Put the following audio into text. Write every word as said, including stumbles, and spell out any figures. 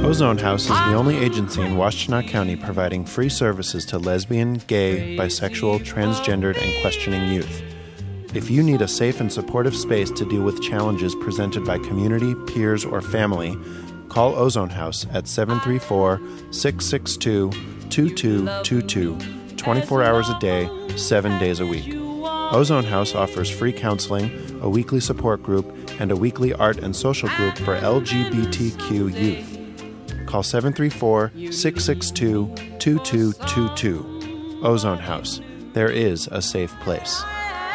Ozone House is the only agency in Washtenaw County providing free services to lesbian, gay, bisexual, transgendered, and questioning youth. If you need a safe and supportive space to deal with challenges presented by community, peers, or family, call Ozone House at seven three four, six six two, two two two two, twenty-four hours a day, seven days a week. Ozone House offers free counseling, a weekly support group, and a weekly art and social group for L G B T Q youth. Call seven three four, six six two, two two two two. Ozone House. There is a safe place.